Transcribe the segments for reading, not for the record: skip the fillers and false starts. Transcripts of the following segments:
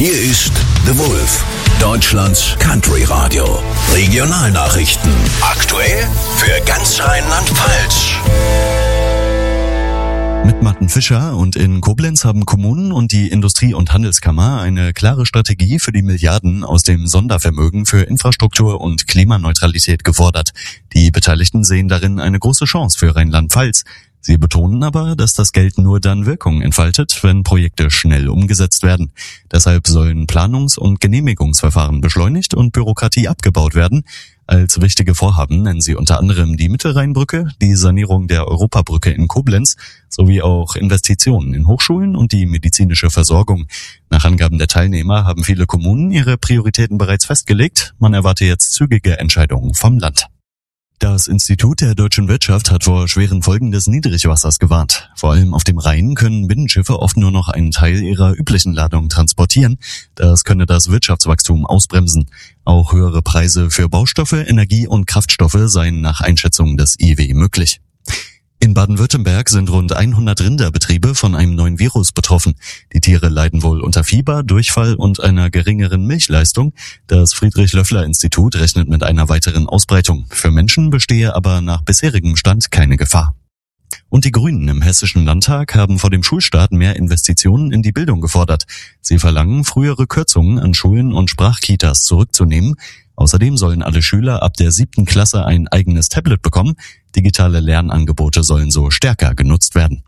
Hier ist The Wolf, Deutschlands Country Radio. Regionalnachrichten. Aktuell für ganz Rheinland-Pfalz. Mit Martin Fischer und in Koblenz haben Kommunen und die Industrie- und Handelskammer eine klare Strategie für die Milliarden aus dem Sondervermögen für Infrastruktur und Klimaneutralität gefordert. Die Beteiligten sehen darin eine große Chance für Rheinland-Pfalz. Sie betonen aber, dass das Geld nur dann Wirkung entfaltet, wenn Projekte schnell umgesetzt werden. Deshalb sollen Planungs- und Genehmigungsverfahren beschleunigt und Bürokratie abgebaut werden. Als wichtige Vorhaben nennen sie unter anderem die Mittelrheinbrücke, die Sanierung der Europabrücke in Koblenz sowie auch Investitionen in Hochschulen und die medizinische Versorgung. Nach Angaben der Teilnehmer haben viele Kommunen ihre Prioritäten bereits festgelegt. Man erwarte jetzt zügige Entscheidungen vom Land. Das Institut der deutschen Wirtschaft hat vor schweren Folgen des Niedrigwassers gewarnt. Vor allem auf dem Rhein können Binnenschiffe oft nur noch einen Teil ihrer üblichen Ladung transportieren. Das könne das Wirtschaftswachstum ausbremsen. Auch höhere Preise für Baustoffe, Energie und Kraftstoffe seien nach Einschätzung des IW möglich. In Baden-Württemberg sind rund 100 Rinderbetriebe von einem neuen Virus betroffen. Die Tiere leiden wohl unter Fieber, Durchfall und einer geringeren Milchleistung. Das Friedrich-Löffler-Institut rechnet mit einer weiteren Ausbreitung. Für Menschen bestehe aber nach bisherigem Stand keine Gefahr. Und die Grünen im Hessischen Landtag haben vor dem Schulstart mehr Investitionen in die Bildung gefordert. Sie verlangen, frühere Kürzungen an Schulen und Sprachkitas zurückzunehmen. Außerdem sollen alle Schüler ab der 7. Klasse ein eigenes Tablet bekommen. Digitale Lernangebote sollen so stärker genutzt werden.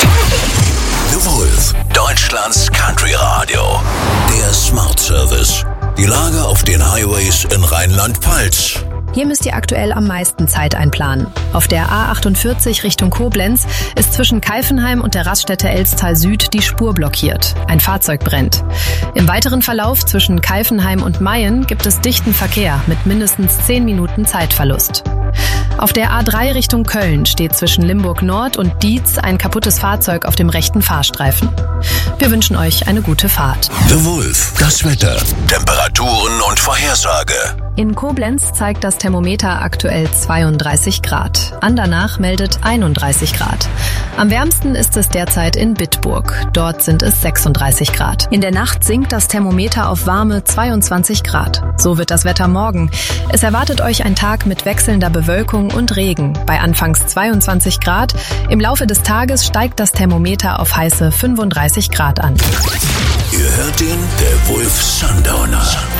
The Wolf, Deutschlands Country Radio. Der Smart Service. Die Lage auf den Highways in Rheinland-Pfalz. Hier müsst ihr aktuell am meisten Zeit einplanen. Auf der A48 Richtung Koblenz ist zwischen Keifenheim und der Raststätte Elstal Süd die Spur blockiert. Ein Fahrzeug brennt. Im weiteren Verlauf zwischen Keifenheim und Mayen gibt es dichten Verkehr mit mindestens 10 Minuten Zeitverlust. Auf der A3 Richtung Köln steht zwischen Limburg Nord und Dietz ein kaputtes Fahrzeug auf dem rechten Fahrstreifen. Wir wünschen euch eine gute Fahrt. The Wolf, das Wetter, Temperaturen und Vorhersage. In Koblenz zeigt das Thermometer aktuell 32 Grad. Andernach meldet 31 Grad. Am wärmsten ist es derzeit in Bitburg. Dort sind es 36 Grad. In der Nacht sinkt das Thermometer auf warme 22 Grad. So wird das Wetter morgen. Es erwartet euch ein Tag mit wechselnder Bewölkung und Regen. Bei anfangs 22 Grad. Im Laufe des Tages steigt das Thermometer auf heiße 35 Grad an. Ihr hört den, der Wolf Sundowner.